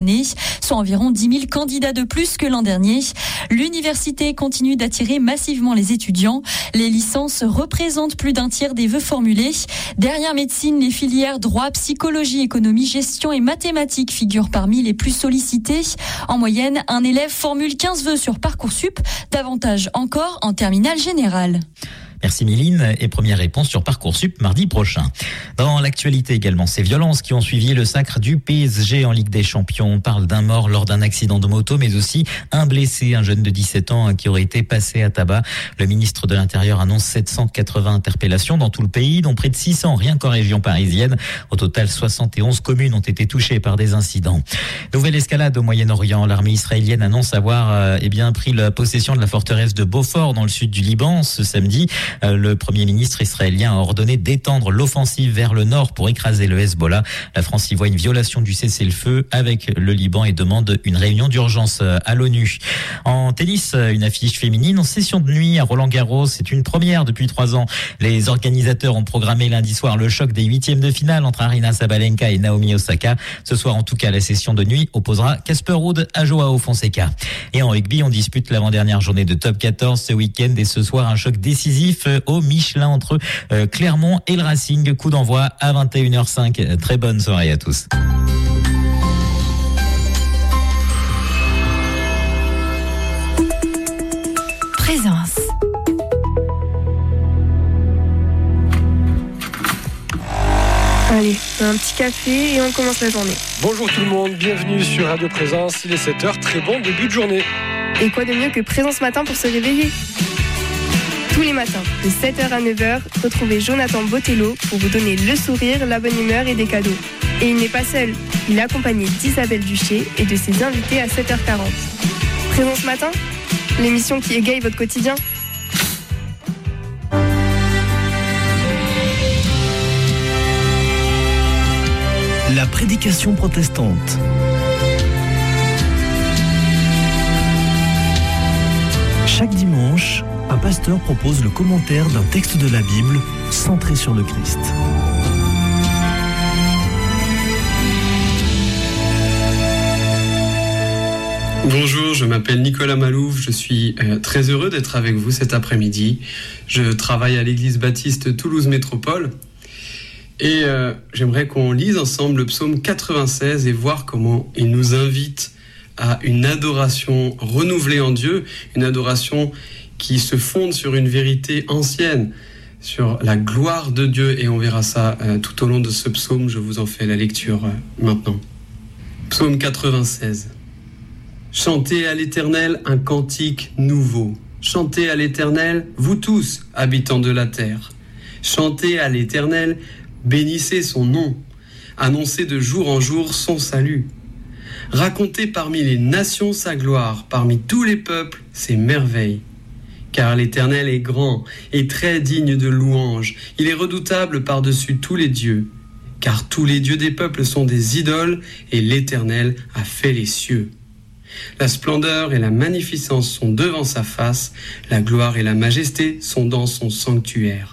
année, soit environ 10 000 candidats de plus que l'an dernier. L'université continue d'attirer massivement les étudiants. Les licences représentent plus d'un tiers des vœux formulés. Derrière médecine, les filières droit, psychologie, économie, gestion et mathématiques figurent parmi les plus sollicitées. En moyenne, un élève formule 15 vœux sur Parcoursup, davantage encore en terminale générale. Merci Méline, et première réponse sur Parcoursup mardi prochain. Dans l'actualité également, ces violences qui ont suivi le sacre du PSG en Ligue des Champions. On parle d'un mort lors d'un accident de moto, mais aussi un blessé, un jeune de 17 ans qui aurait été passé à tabac. Le ministre de l'Intérieur annonce 780 interpellations dans tout le pays, dont près de 600 rien qu'en région parisienne. Au total, 71 communes ont été touchées par des incidents. Nouvelle escalade au Moyen-Orient. L'armée israélienne annonce avoir pris la possession de la forteresse de Beaufort dans le sud du Liban ce samedi. Le Premier ministre israélien a ordonné d'étendre l'offensive vers le nord pour écraser le Hezbollah. La France y voit une violation du cessez-le-feu avec le Liban et demande une réunion d'urgence à l'ONU. En tennis, une affiche féminine en session de nuit à Roland-Garros. C'est une première depuis 3 ans. Les organisateurs ont programmé lundi soir le choc des 8e de finale entre Aryna Sabalenka et Naomi Osaka. Ce soir, en tout cas, la session de nuit opposera Casper Ruud à Joao Fonseca. Et en rugby, on dispute l'avant-dernière journée de Top 14 ce week-end et ce soir, un choc décisif au Michelin entre Clermont et le Racing. Coup d'envoi à 21h05. Très bonne soirée à tous. Présence. Allez, un petit café et on commence la journée. Bonjour tout le monde, bienvenue sur Radio Présence. Il est 7h, très bon début de journée. Et quoi de mieux que Présence Matin pour se réveiller ? Tous les matins, de 7h à 9h, retrouvez Jonathan Botello pour vous donner le sourire, la bonne humeur et des cadeaux. Et il n'est pas seul, il est accompagné d'Isabelle Duché et de ses invités à 7h40. Présence Matin, l'émission qui égaye votre quotidien. La prédication protestante. Chaque dimanche, un pasteur propose le commentaire d'un texte de la Bible centré sur le Christ. Bonjour, je m'appelle Nicolas Malouf, je suis très heureux d'être avec vous cet après-midi. Je travaille à l'église baptiste Toulouse Métropole et j'aimerais qu'on lise ensemble le psaume 96 et voir comment il nous invite à une adoration renouvelée en Dieu, une adoration qui se fonde sur une vérité ancienne, sur la gloire de Dieu, et on verra ça tout au long de ce psaume. Je vous en fais la lecture maintenant. Psaume 96. Chantez à l'Éternel un cantique nouveau. Chantez à l'Éternel, vous tous, habitants de la terre. Chantez à l'Éternel, bénissez son nom. Annoncez de jour en jour son salut. Racontez parmi les nations sa gloire, parmi tous les peuples ses merveilles. Car l'Éternel est grand et très digne de louange. Il est redoutable par-dessus tous les dieux. Car tous les dieux des peuples sont des idoles et l'Éternel a fait les cieux. La splendeur et la magnificence sont devant sa face. La gloire et la majesté sont dans son sanctuaire.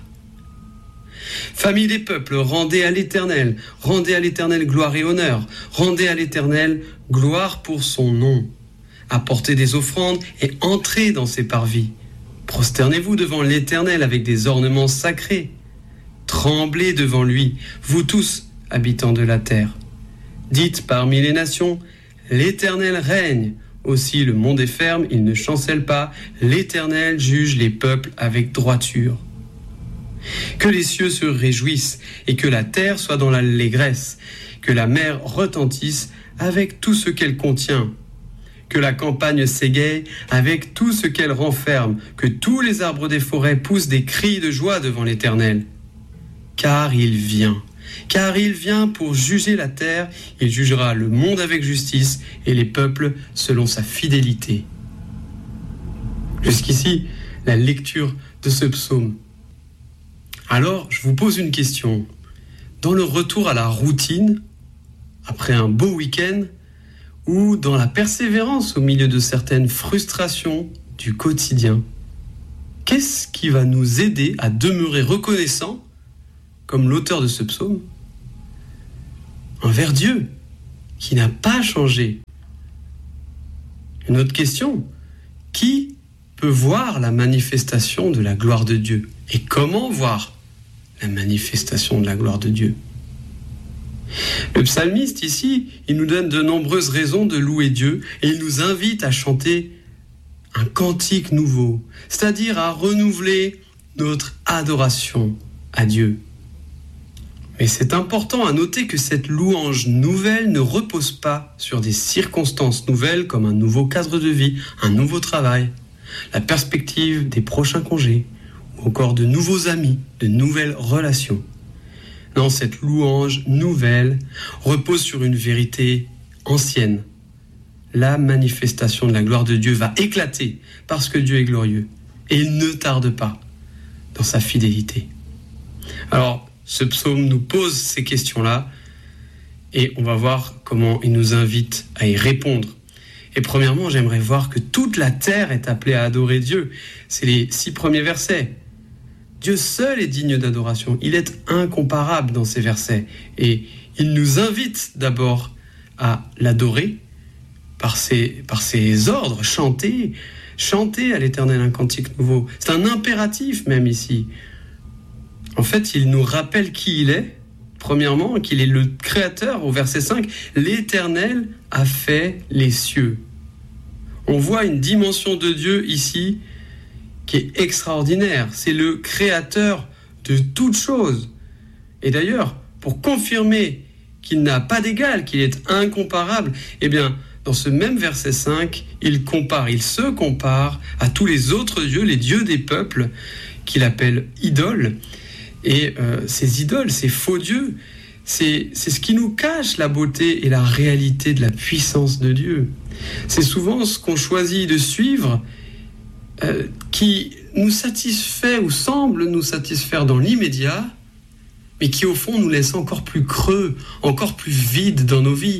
Famille des peuples, rendez à l'Éternel gloire et honneur. Rendez à l'Éternel gloire pour son nom. Apportez des offrandes et entrez dans ses parvis. Prosternez-vous devant l'Éternel avec des ornements sacrés. Tremblez devant lui, vous tous, habitants de la terre. Dites parmi les nations, l'Éternel règne. Aussi le monde est ferme, il ne chancelle pas. L'Éternel juge les peuples avec droiture. Que les cieux se réjouissent et que la terre soit dans l'allégresse. Que la mer retentisse avec tout ce qu'elle contient. Que la campagne s'égaye avec tout ce qu'elle renferme. Que tous les arbres des forêts poussent des cris de joie devant l'Éternel. Car il vient pour juger la terre. Il jugera le monde avec justice et les peuples selon sa fidélité. Jusqu'ici, la lecture de ce psaume. Alors, je vous pose une question. Dans le retour à la routine, après un beau week-end, ou dans la persévérance au milieu de certaines frustrations du quotidien, qu'est-ce qui va nous aider à demeurer reconnaissants, comme l'auteur de ce psaume, envers Dieu, qui n'a pas changé. Une autre question, qui peut voir la manifestation de la gloire de Dieu? Et comment voir la manifestation de la gloire de Dieu? Le psalmiste ici, il nous donne de nombreuses raisons de louer Dieu et il nous invite à chanter un cantique nouveau, c'est-à-dire à renouveler notre adoration à Dieu. Mais c'est important à noter que cette louange nouvelle ne repose pas sur des circonstances nouvelles comme un nouveau cadre de vie, un nouveau travail, la perspective des prochains congés, ou encore de nouveaux amis, de nouvelles relations. Non, cette louange nouvelle repose sur une vérité ancienne. La manifestation de la gloire de Dieu va éclater parce que Dieu est glorieux et il ne tarde pas dans sa fidélité. Alors, ce psaume nous pose ces questions-là et on va voir comment il nous invite à y répondre. Et premièrement, j'aimerais voir que toute la terre est appelée à adorer Dieu. C'est les 6 premiers versets. Dieu seul est digne d'adoration. Il est incomparable dans ces versets. Et il nous invite d'abord à l'adorer par ses ordres. Chantez à l'Éternel un cantique nouveau. C'est un impératif même ici. En fait, il nous rappelle qui il est. Premièrement, qu'il est le Créateur. Au verset 5, l'Éternel a fait les cieux. On voit une dimension de Dieu ici qui est extraordinaire. C'est le Créateur de toutes choses. Et d'ailleurs, pour confirmer qu'il n'a pas d'égal, qu'il est incomparable, eh bien, dans ce même verset 5, il se compare à tous les autres dieux, les dieux des peuples, qu'il appelle idoles. Et ces idoles, ces faux dieux, c'est ce qui nous cache la beauté et la réalité de la puissance de Dieu. C'est souvent ce qu'on choisit de suivre qui nous satisfait ou semble nous satisfaire dans l'immédiat, mais qui au fond nous laisse encore plus creux, encore plus vides dans nos vies.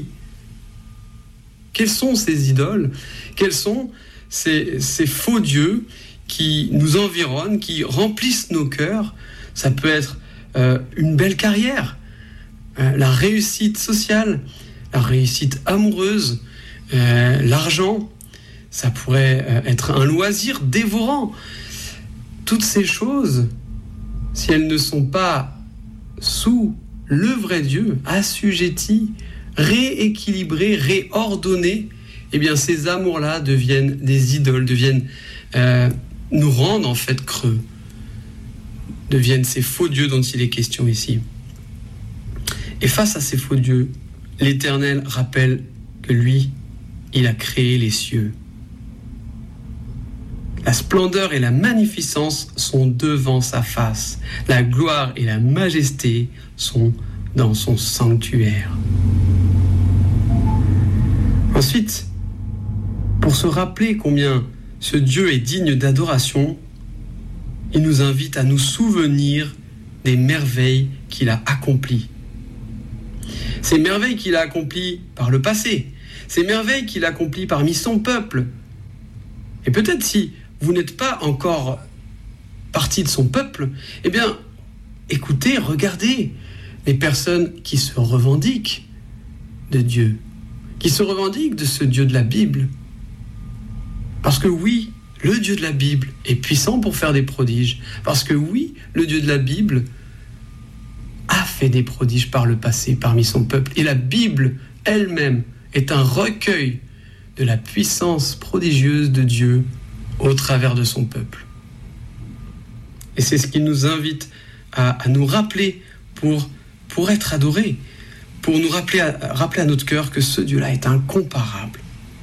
Quels sont ces idoles? Quels sont ces faux dieux qui nous environnent, qui remplissent nos cœurs? Ça peut être une belle carrière, la réussite sociale, la réussite amoureuse, l'argent. Ça pourrait être un loisir dévorant. Toutes ces choses, si elles ne sont pas sous le vrai Dieu, assujetties, rééquilibrées, réordonnées, eh bien ces amours-là deviennent des idoles, nous rendent en fait creux, deviennent ces faux dieux dont il est question ici. Et face à ces faux dieux, l'Éternel rappelle que lui, il a créé les cieux. La splendeur et la magnificence sont devant sa face. La gloire et la majesté sont dans son sanctuaire. Ensuite, pour se rappeler combien ce Dieu est digne d'adoration, il nous invite à nous souvenir des merveilles qu'il a accomplies. Ces merveilles qu'il a accomplies par le passé, ces merveilles qu'il a accomplies parmi son peuple. Et peut-être si vous n'êtes pas encore partie de son peuple, eh bien, écoutez, regardez les personnes qui se revendiquent de Dieu, qui se revendiquent de ce Dieu de la Bible. Parce que oui, le Dieu de la Bible est puissant pour faire des prodiges. Parce que oui, le Dieu de la Bible a fait des prodiges par le passé parmi son peuple. Et la Bible elle-même est un recueil de la puissance prodigieuse de Dieu au travers de son peuple. Et c'est ce qui nous invite à nous rappeler pour être adorés, pour nous rappeler à notre cœur que ce Dieu-là est incomparable.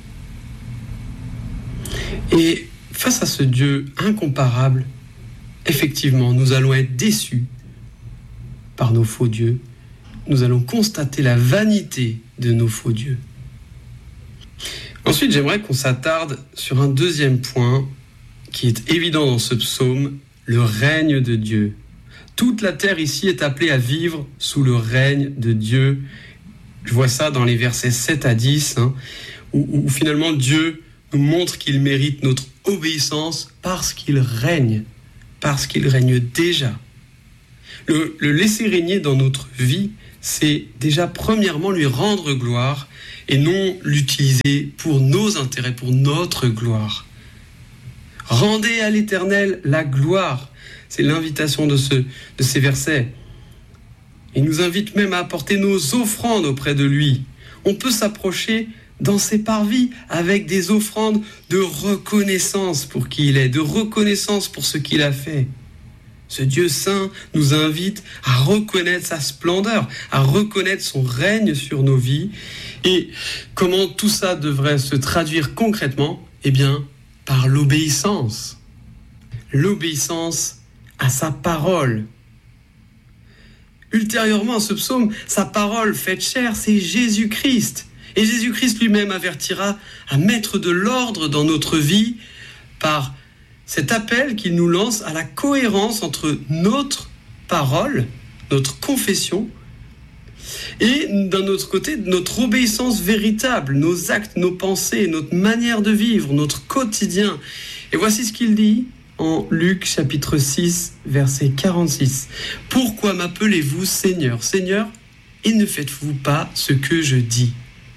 Et face à ce Dieu incomparable, effectivement, nous allons être déçus par nos faux dieux. Nous allons constater la vanité de nos faux dieux. Ensuite, j'aimerais qu'on s'attarde sur un deuxième point qui est évident dans ce psaume, le règne de Dieu. Toute la terre ici est appelée à vivre sous le règne de Dieu. Je vois ça dans les versets 7 à 10, où finalement Dieu nous montre qu'il mérite notre obéissance parce qu'il règne déjà. Le laisser régner dans notre vie, c'est déjà premièrement lui rendre gloire et non l'utiliser pour nos intérêts, pour notre gloire. Rendez à l'Éternel la gloire. C'est l'invitation de ces versets. Il nous invite même à apporter nos offrandes auprès de lui. On peut s'approcher dans ses parvis avec des offrandes de reconnaissance pour qui il est, de reconnaissance pour ce qu'il a fait. Ce Dieu saint nous invite à reconnaître sa splendeur, à reconnaître son règne sur nos vies. Et comment tout ça devrait se traduire concrètement ? Eh bien, par l'obéissance. L'obéissance à sa parole. Ultérieurement à ce psaume, sa parole faite chair, c'est Jésus-Christ. Et Jésus-Christ lui-même avertira à mettre de l'ordre dans notre vie par cet appel qu'il nous lance à la cohérence entre notre parole, notre confession, et d'un autre côté, notre obéissance véritable, nos actes, nos pensées, notre manière de vivre, notre quotidien. Et voici ce qu'il dit en Luc chapitre 6, verset 46. « Pourquoi m'appelez-vous Seigneur, Seigneur, et ne faites-vous pas ce que je dis ?»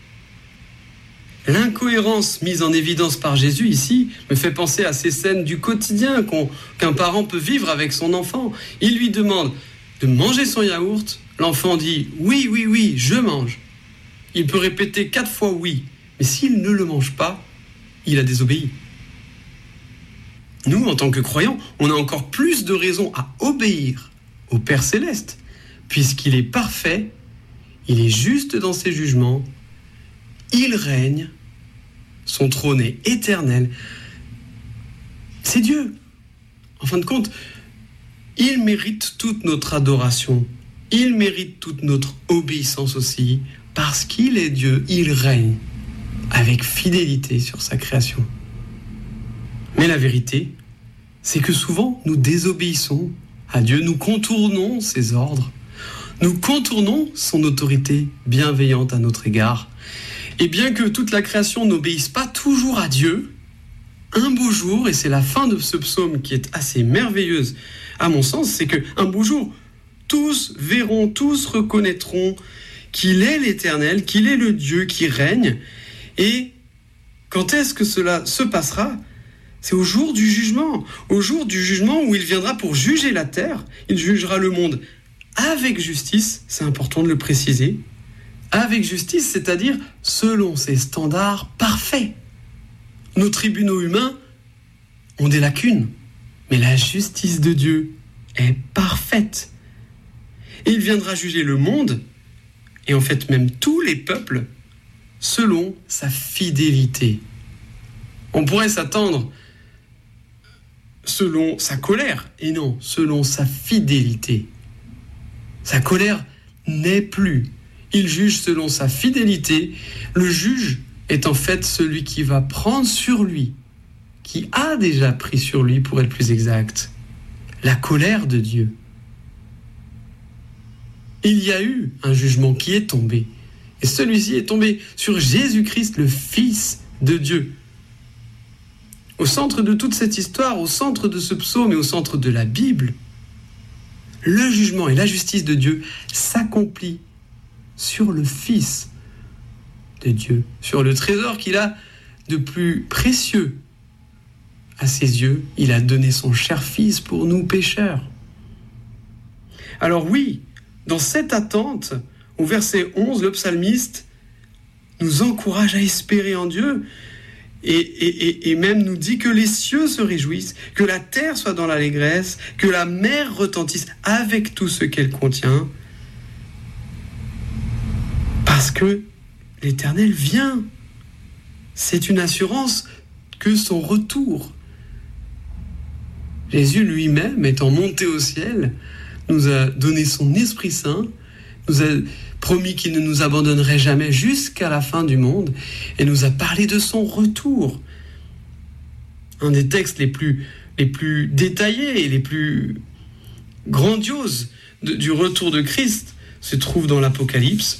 L'incohérence mise en évidence par Jésus ici me fait penser à ces scènes du quotidien qu'un parent peut vivre avec son enfant. Il lui demande de manger son yaourt. L'enfant dit « Oui, oui, oui, je mange ». Il peut répéter 4 fois « oui », mais s'il ne le mange pas, il a désobéi. Nous, en tant que croyants, on a encore plus de raisons à obéir au Père Céleste, puisqu'il est parfait, il est juste dans ses jugements, il règne, son trône est éternel. C'est Dieu. En fin de compte, il mérite toute notre adoration. Il mérite toute notre obéissance aussi. Parce qu'il est Dieu, il règne avec fidélité sur sa création. Mais la vérité, c'est que souvent, nous désobéissons à Dieu. Nous contournons ses ordres. Nous contournons son autorité bienveillante à notre égard. Et bien que toute la création n'obéisse pas toujours à Dieu, un beau jour, et c'est la fin de ce psaume qui est assez merveilleuse à mon sens, c'est qu'un beau jour, tous verront, tous reconnaîtront qu'il est l'Éternel, qu'il est le Dieu qui règne. Et quand est-ce que cela se passera ? C'est au jour du jugement où il viendra pour juger la terre. Il jugera le monde avec justice, c'est important de le préciser, avec justice, c'est-à-dire selon ses standards parfaits. Nos tribunaux humains ont des lacunes, mais la justice de Dieu est parfaite. Et il viendra juger le monde, et en fait même tous les peuples, selon sa fidélité. On pourrait s'attendre selon sa colère, et non, selon sa fidélité. Sa colère n'est plus. Il juge selon sa fidélité. Le juge est en fait celui qui va prendre sur lui, qui a déjà pris sur lui, pour être plus exact, la colère de Dieu. Il y a eu un jugement qui est tombé. Et celui-ci est tombé sur Jésus-Christ, le Fils de Dieu. Au centre de toute cette histoire, au centre de ce psaume et au centre de la Bible, le jugement et la justice de Dieu s'accomplit sur le Fils de Dieu, sur le trésor qu'il a de plus précieux à ses yeux. Il a donné son cher Fils pour nous pécheurs. Alors oui, dans cette attente, au verset 11, le psalmiste nous encourage à espérer en Dieu et même nous dit que les cieux se réjouissent, que la terre soit dans l'allégresse, que la mer retentisse avec tout ce qu'elle contient, parce que l'Éternel vient. C'est une assurance que son retour. Jésus lui-même, étant monté au ciel, nous a donné son Esprit Saint, nous a promis qu'il ne nous abandonnerait jamais jusqu'à la fin du monde, et nous a parlé de son retour. Un des textes les plus détaillés et les plus grandioses du retour de Christ se trouve dans l'Apocalypse.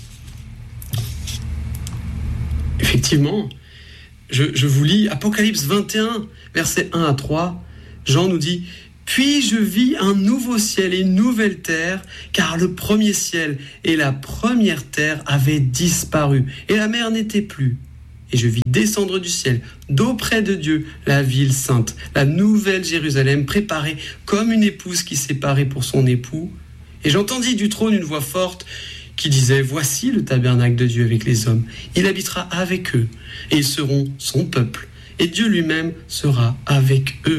Effectivement, je vous lis Apocalypse 21, versets 1 à 3. Jean nous dit « Puis je vis un nouveau ciel et une nouvelle terre, car le premier ciel et la première terre avaient disparu, et la mer n'était plus. Et je vis descendre du ciel, d'auprès de Dieu, la ville sainte, la nouvelle Jérusalem, préparée comme une épouse qui s'est parée pour son époux. Et j'entendis du trône une voix forte qui disait « Voici le tabernacle de Dieu avec les hommes. Il habitera avec eux, et ils seront son peuple, et Dieu lui-même sera avec eux. »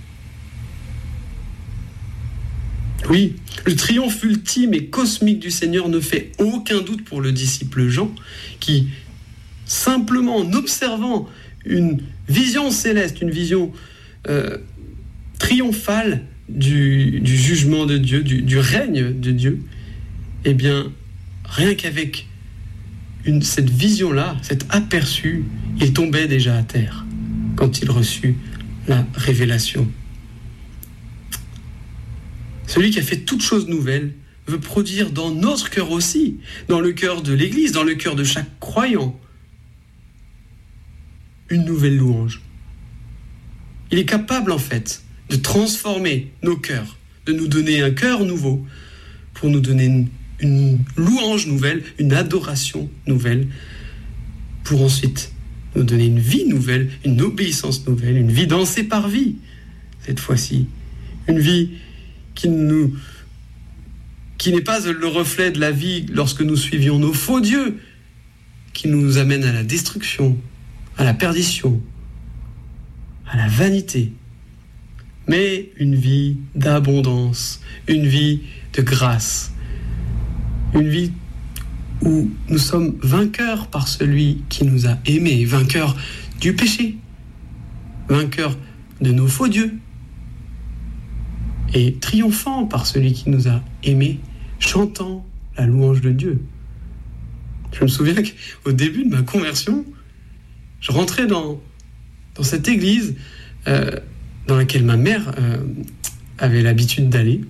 Oui, le triomphe ultime et cosmique du Seigneur ne fait aucun doute pour le disciple Jean, qui, simplement en observant une vision céleste, une vision triomphale du jugement de Dieu, du règne de Dieu, eh bien, rien qu'avec cette vision-là, cet aperçu, il tombait déjà à terre quand il reçut la révélation. Celui qui a fait toute chose nouvelle veut produire dans notre cœur aussi, dans le cœur de l'Église, dans le cœur de chaque croyant, une nouvelle louange. Il est capable en fait de transformer nos cœurs, de nous donner un cœur nouveau, pour nous donner une louange nouvelle, une adoration nouvelle, pour ensuite nous donner une vie nouvelle, une obéissance nouvelle, une vie dansée par vie, cette fois-ci. Une vie qui n'est pas le reflet de la vie lorsque nous suivions nos faux dieux, qui nous amène à la destruction, à la perdition, à la vanité, mais une vie d'abondance, une vie de grâce, une vie où nous sommes vainqueurs par celui qui nous a aimés, vainqueurs du péché, vainqueurs de nos faux dieux, et triomphants par celui qui nous a aimés, chantant la louange de Dieu. Je me souviens qu'au début de ma conversion, je rentrais dans cette église dans laquelle ma mère avait l'habitude d'aller,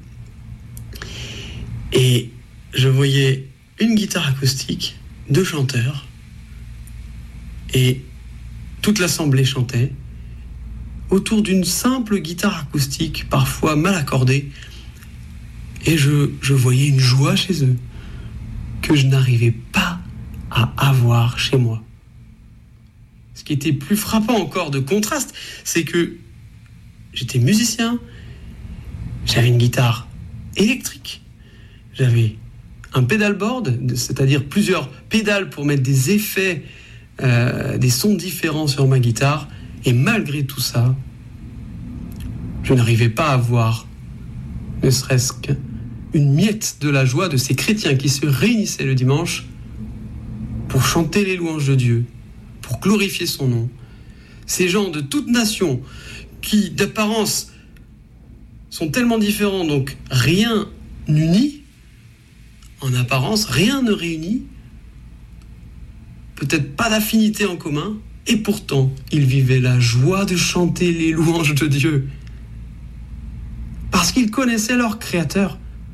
et je voyais une guitare acoustique, 2 chanteurs, et toute l'assemblée chantait autour d'une simple guitare acoustique, parfois mal accordée, et je voyais une joie chez eux que je n'arrivais pas à avoir chez moi. Ce qui était plus frappant encore de contraste, c'est que j'étais musicien, j'avais une guitare électrique, j'avais un pedalboard, c'est-à-dire plusieurs pédales pour mettre des effets, des sons différents sur ma guitare, et malgré tout ça, je n'arrivais pas à voir ne serait-ce qu'une miette de la joie de ces chrétiens qui se réunissaient le dimanche pour chanter les louanges de Dieu, pour glorifier son nom. Ces gens de toute nation qui, d'apparence, sont tellement différents, donc rien n'unit, en apparence, rien ne réunit, peut-être pas d'affinité en commun, et pourtant, ils vivaient la joie de chanter les louanges de Dieu. Parce qu'ils connaissaient leur Créateur.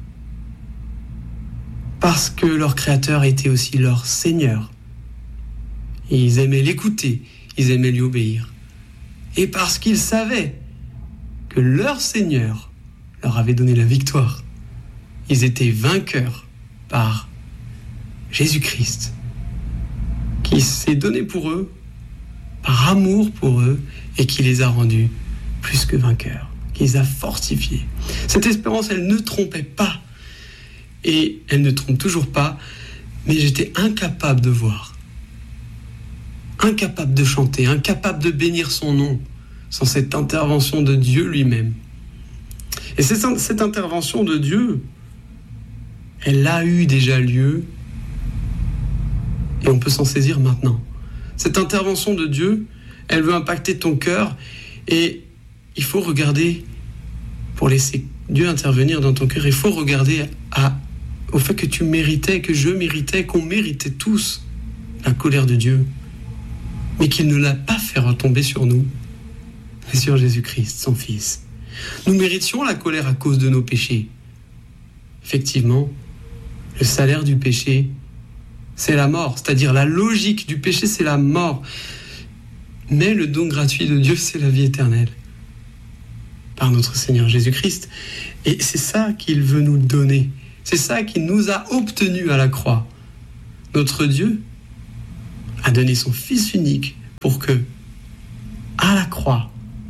Parce que leur Créateur était aussi leur Seigneur. Et ils aimaient l'écouter, ils aimaient lui obéir. Et parce qu'ils savaient que leur Seigneur leur avait donné la victoire. Ils étaient vainqueurs par Jésus-Christ, qui s'est donné pour eux, par amour pour eux, et qui les a rendus plus que vainqueurs, qui les a fortifiés. Cette espérance, elle ne trompait pas, et elle ne trompe toujours pas, mais j'étais incapable de voir, incapable de chanter, incapable de bénir son nom, sans cette intervention de Dieu lui-même. Et cette intervention de Dieu, elle a eu déjà lieu, et on peut s'en saisir maintenant. Cette intervention de Dieu, elle veut impacter ton cœur, et il faut regarder, pour laisser Dieu intervenir dans ton cœur, il faut regarder au fait que tu méritais, que je méritais, qu'on méritait tous la colère de Dieu, mais qu'il ne l'a pas fait retomber sur nous, mais sur Jésus-Christ, son Fils. Nous méritions la colère à cause de nos péchés. Effectivement, le salaire du péché, c'est la mort, c'est-à-dire la logique du péché, c'est la mort. Mais le don gratuit de Dieu, c'est la vie éternelle. par notre Seigneur Jésus-Christ. Et c'est ça qu'il veut nous donner. C'est ça qu'il nous a obtenu à la croix. Notre Dieu a donné son Fils unique pour que, à la croix,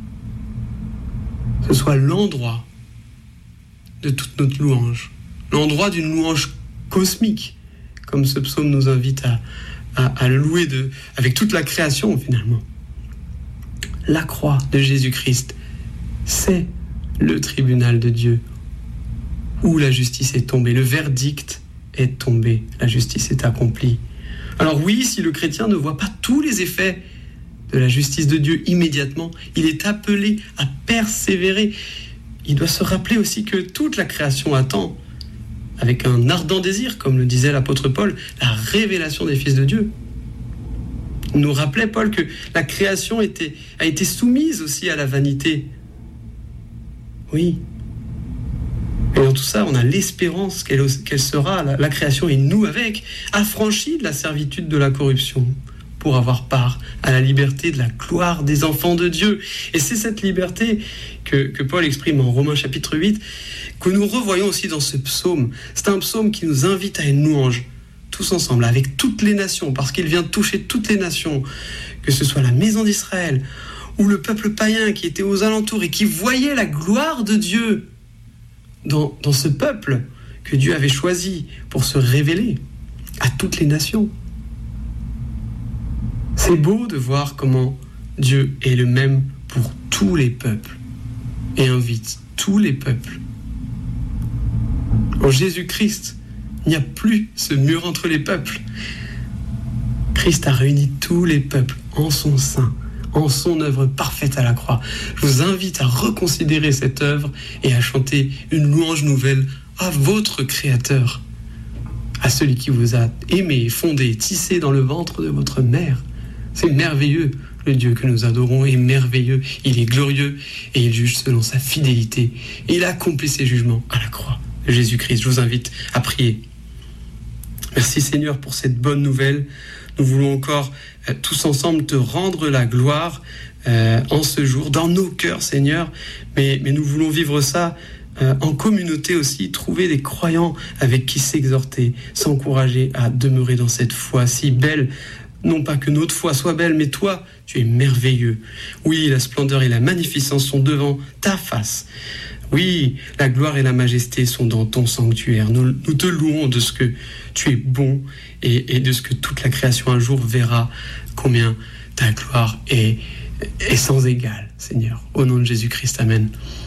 ce soit l'endroit de toute notre louange, l'endroit d'une louange cosmique, comme ce psaume nous invite à le louer avec toute la création finalement. La croix de Jésus-Christ, c'est le tribunal de Dieu où la justice est tombée, le verdict est tombé, la justice est accomplie. Alors oui, si le chrétien ne voit pas tous les effets de la justice de Dieu immédiatement, il est appelé à persévérer. Il doit se rappeler aussi que toute la création attend, avec un ardent désir, comme le disait l'apôtre Paul, la révélation des fils de Dieu. Il nous rappelait, Paul, que la création a été soumise aussi à la vanité. Oui. Et dans tout ça, on a l'espérance qu'elle sera, la création et nous avec, affranchis de la servitude de la corruption, pour avoir part à la liberté de la gloire des enfants de Dieu. Et c'est cette liberté que Paul exprime en Romains chapitre 8, que nous revoyons aussi dans ce psaume. C'est un psaume qui nous invite à une louange, tous ensemble, avec toutes les nations, parce qu'il vient toucher toutes les nations, que ce soit la maison d'Israël, ou le peuple païen qui était aux alentours et qui voyait la gloire de Dieu dans ce peuple que Dieu avait choisi pour se révéler à toutes les nations. C'est beau de voir comment Dieu est le même pour tous les peuples et invite tous les peuples. En Jésus-Christ, il n'y a plus ce mur entre les peuples. Christ a réuni tous les peuples en son sein, en son œuvre parfaite à la croix. Je vous invite à reconsidérer cette œuvre et à chanter une louange nouvelle à votre Créateur, à celui qui vous a aimé, fondé, tissé dans le ventre de votre mère. C'est merveilleux, le Dieu que nous adorons est merveilleux, il est glorieux et il juge selon sa fidélité. Et il a accompli ses jugements à la croix de Jésus-Christ. Je vous invite à prier. Merci Seigneur pour cette bonne nouvelle. Nous voulons encore tous ensemble te rendre la gloire en ce jour, dans nos cœurs Seigneur, mais nous voulons vivre ça en communauté aussi, trouver des croyants avec qui s'exhorter, s'encourager à demeurer dans cette foi si belle. Non pas que notre foi soit belle, mais toi, tu es merveilleux. Oui, la splendeur et la magnificence sont devant ta face. Oui, la gloire et la majesté sont dans ton sanctuaire. Nous te louons de ce que tu es bon et de ce que toute la création un jour verra combien ta gloire est sans égale, Seigneur. Au nom de Jésus-Christ, amen.